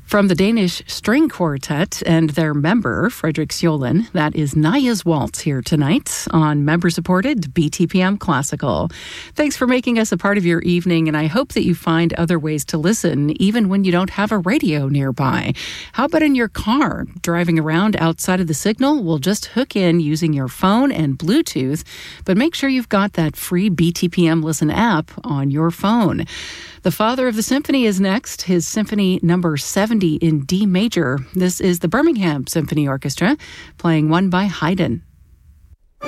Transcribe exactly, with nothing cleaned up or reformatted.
From the Danish String Quartet and their member, Fredrik Sjolin, that is Naya's Waltz here tonight on member-supported B T P M Classical. Thanks for making us a part of your evening, and I hope that you find other ways to listen, even when you don't have a radio nearby. How about in your car? Driving around outside of the signal? We'll just hook in using your phone and Bluetooth, but make sure you've got that free B T P M Listen app on your phone. The Father of the Symphony is next, his Symphony number seventy in D major. This is the Birmingham Symphony Orchestra, playing one by Haydn.